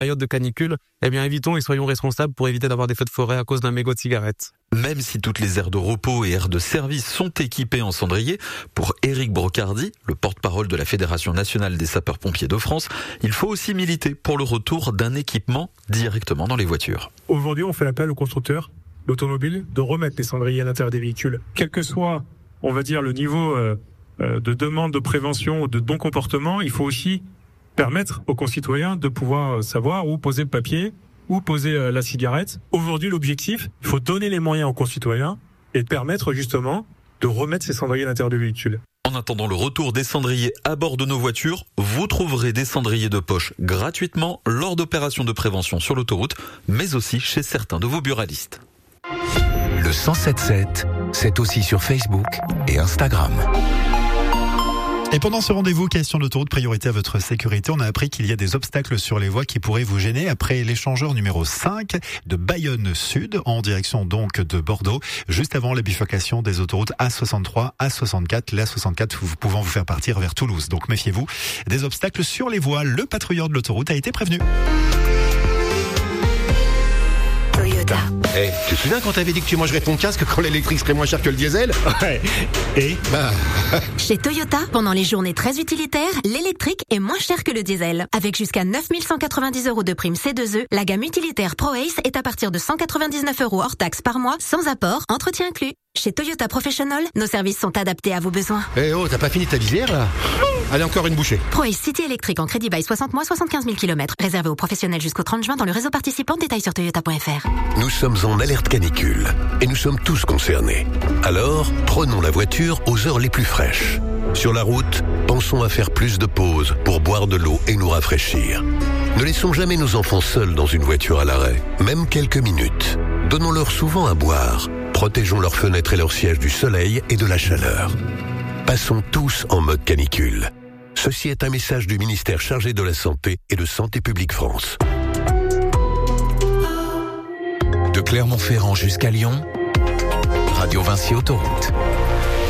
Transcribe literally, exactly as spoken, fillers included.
période de canicule, eh bien évitons et soyons responsables pour éviter d'avoir des feux de forêt à cause d'un mégot de cigarette. Même si toutes les aires de repos et aires de service sont équipées en cendrier, pour Éric Brocardi, le porte-parole de la Fédération nationale des sapeurs-pompiers de France, il faut aussi militer pour le retour d'un équipement directement dans les voitures. Aujourd'hui, on fait l'appel aux constructeurs d'automobiles de remettre les cendriers à l'intérieur des véhicules. Quel que soit, on va dire, le niveau euh, de demande de prévention ou de bon comportement, il faut aussi permettre aux concitoyens de pouvoir savoir où poser le papier, où poser la cigarette. Aujourd'hui, l'objectif, il faut donner les moyens aux concitoyens et permettre justement de remettre ces cendriers à l'intérieur du véhicule. En attendant le retour des cendriers à bord de nos voitures, vous trouverez des cendriers de poche gratuitement lors d'opérations de prévention sur l'autoroute, mais aussi chez certains de vos buralistes. Le cent sept sept, c'est aussi sur Facebook et Instagram. Et pendant ce rendez-vous, question d'autoroute, priorité à votre sécurité, on a appris qu'il y a des obstacles sur les voies qui pourraient vous gêner après l'échangeur numéro cinq de Bayonne Sud, en direction donc de Bordeaux, juste avant la bifurcation des autoroutes A soixante-trois, A soixante-quatre, l'A soixante-quatre pouvant vous faire partir vers Toulouse. Donc méfiez-vous des obstacles sur les voies. Le patrouilleur de l'autoroute a été prévenu. Toyota. Eh, hey, tu te souviens quand t'avais dit que tu mangerais ton casque quand l'électrique serait moins cher que le diesel? Ouais. Et bah... Chez Toyota, pendant les journées très utilitaires, l'électrique est moins cher que le diesel. Avec jusqu'à neuf mille cent quatre-vingt-dix euros de prime C deux E, la gamme utilitaire ProAce est à partir de cent quatre-vingt-dix-neuf euros hors taxe par mois, sans apport, entretien inclus. Chez Toyota Professional, nos services sont adaptés à vos besoins. Eh hey oh, t'as pas fini ta visière là? Allez, encore une bouchée. ProAce City électrique en crédit bail soixante mois, soixante-quinze mille kilomètres. Réservé aux professionnels jusqu'au trente juin dans le réseau participant. Détails sur toyota point f r. Nous sommes en alerte canicule et nous sommes tous concernés. Alors, prenons la voiture aux heures les plus fraîches. Sur la route, pensons à faire plus de pauses pour boire de l'eau et nous rafraîchir. Ne laissons jamais nos enfants seuls dans une voiture à l'arrêt, même quelques minutes. Donnons-leur souvent à boire. Protégeons leurs fenêtres et leurs sièges du soleil et de la chaleur. Passons tous en mode canicule. Ceci est un message du ministère chargé de la Santé et de Santé publique France. De Clermont-Ferrand jusqu'à Lyon, Radio Vinci Autoroute.